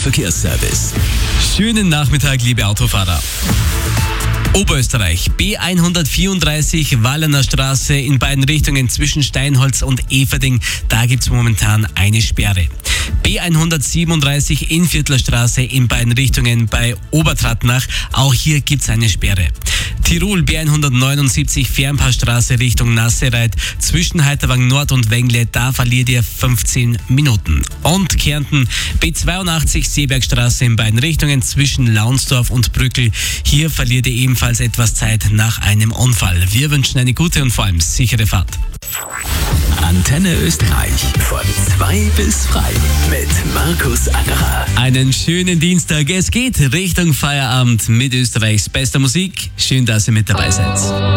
Verkehrsservice. Schönen Nachmittag, liebe Autofahrer. Oberösterreich, B134 Wallener Straße in beiden Richtungen zwischen Steinholz und Everding. Da gibt's momentan eine Sperre. B137 Innviertler Straße in beiden Richtungen bei Obertrattnach. Auch hier gibt's eine Sperre. Tirol B179 Fernpassstraße Richtung Nassereit zwischen Heiterwang Nord und Wengle. Da verliert ihr 15 Minuten. Und Kärnten B82 Seebergstraße in beiden Richtungen zwischen Launsdorf und Brückel. Hier verliert ihr ebenfalls etwas Zeit nach einem Unfall. Wir wünschen eine gute und vor allem sichere Fahrt. Antenne Österreich von 2 bis frei mit Markus Angerer. Einen schönen Dienstag. Es geht Richtung Feierabend mit Österreichs bester Musik. Schön, dass ihr mit dabei seid.